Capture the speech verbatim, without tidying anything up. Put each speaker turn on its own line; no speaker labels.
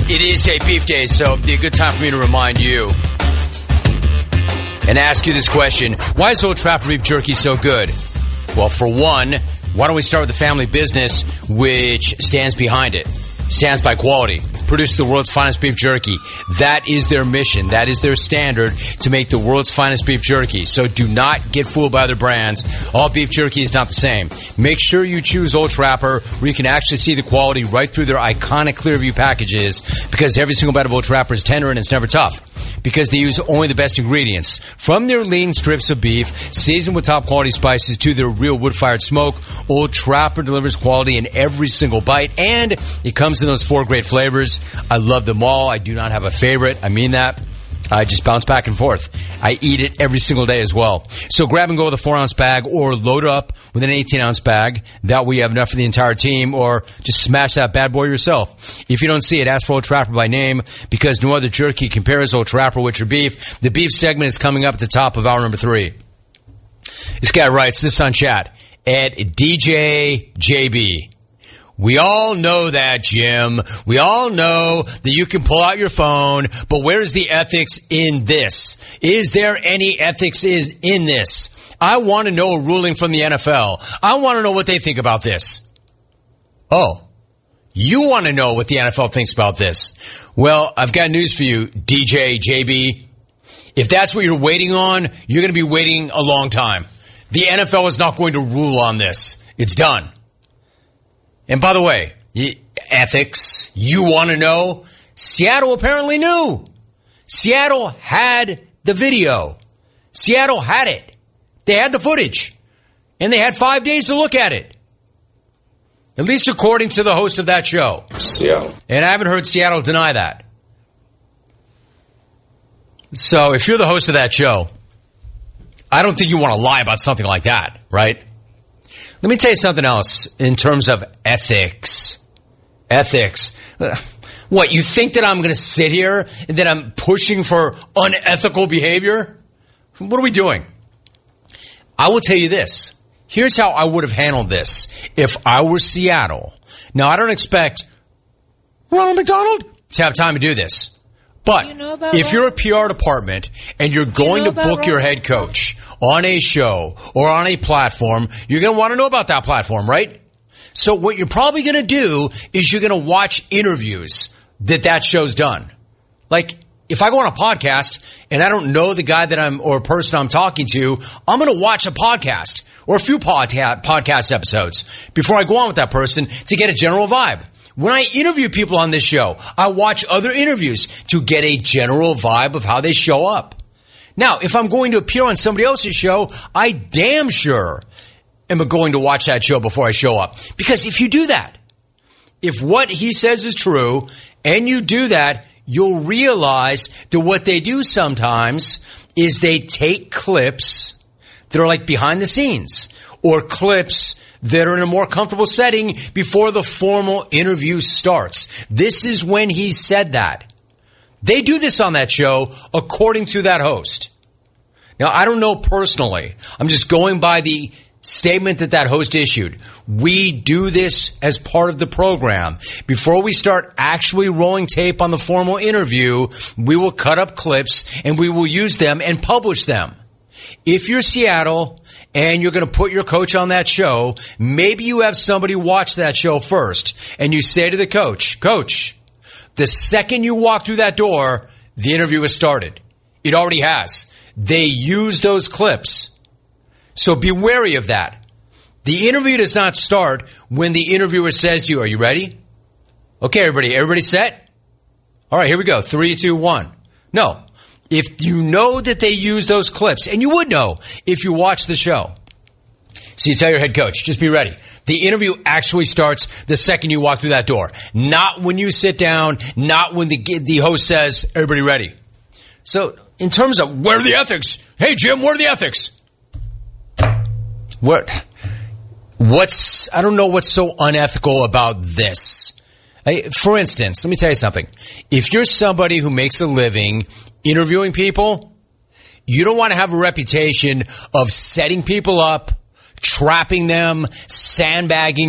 It is a beef day, so it'd be a good time for me to remind you and ask you this question. Why is Old Trapper beef jerky so good? Well, for one, why don't we start with the family business which stands behind it? Stands by quality. Produces the world's finest beef jerky. That is their mission. That is their standard, to make the world's finest beef jerky. So do not get fooled by other brands. All beef jerky is not the same. Make sure you choose Old Trapper, where you can actually see the quality right through their iconic Clearview packages, because every single bite of Old Trapper is tender and it's never tough, because they use only the best ingredients. From their lean strips of beef, seasoned with top quality spices, to their real wood-fired smoke, Old Trapper delivers quality in every single bite, and it comes in those four great flavors. I love them all. I do not have a favorite. I mean that. I just bounce back and forth. I eat it every single day as well. So grab and go with a four-ounce bag, or load up with an eighteen-ounce bag. That way you have enough for the entire team, or just smash that bad boy yourself. If you don't see it, ask for Old Trapper by name, because no other jerky compares Old Trapper with your beef. The beef segment is coming up at the top of hour number three. This guy writes this on chat at D J J B. We all know that, Jim. We all know that you can pull out your phone, but where's the ethics in this? Is there any ethics is in this? I want to know a ruling from the N F L. I want to know what they think about this. Oh, you want to know what the N F L thinks about this? Well, I've got news for you, D J J B. If that's what you're waiting on, you're going to be waiting a long time. The N F L is not going to rule on this. It's done. And by the way, ethics, you want to know? Seattle apparently knew. Seattle had the video. Seattle had it. They had the footage. And they had five days to look at it. At least according to the host of that show.
Seattle.
And I haven't heard Seattle deny that. So if you're the host of that show, I don't think you want to lie about something like that, right? Let me tell you something else in terms of ethics. Ethics. What, you think that I'm going to sit here and that I'm pushing for unethical behavior? What are we doing? I will tell you this. Here's how I would have handled this if I were Seattle. Now, I don't expect Ronald McDonald to have time to do this. But you know if you're a P R department and you're going you know to book your head coach on a show or on a platform, you're going to want to know about that platform, right? So what you're probably going to do is you're going to watch interviews that that show's done. Like, if I go on a podcast and I don't know the guy that I'm or person I'm talking to, I'm going to watch a podcast or a few podca- podcast episodes before I go on with that person to get a general vibe. When I interview people on this show, I watch other interviews to get a general vibe of how they show up. Now, if I'm going to appear on somebody else's show, I damn sure am going to watch that show before I show up. Because if you do that, if what he says is true and you do that, you'll realize that what they do sometimes is they take clips that are like behind the scenes, or clips that are in a more comfortable setting before the formal interview starts. This is when he said that. They do this on that show according to that host. Now, I don't know personally. I'm just going by the statement that that host issued. We do this as part of the program. Before we start actually rolling tape on the formal interview, we will cut up clips and we will use them and publish them. If you're Seattle and you're going to put your coach on that show, maybe you have somebody watch that show first, and you say to the coach, Coach, the second you walk through that door, the interview has started. It already has. They use those clips. So be wary of that. The interview does not start when the interviewer says to you, are you ready? Okay, everybody, everybody set? All right, here we go. Three, two, one. No. If you know that they use those clips, and you would know if you watch the show. So you tell your head coach, just be ready. The interview actually starts the second you walk through that door. Not when you sit down, not when the the host says, everybody ready. So in terms of where are the ethics? Hey, Jim, where are the ethics? What? What's, I don't know what's so unethical about this. I, for instance, let me tell you something. If you're somebody who makes a living interviewing people, you don't want to have a reputation of setting people up, trapping them, sandbagging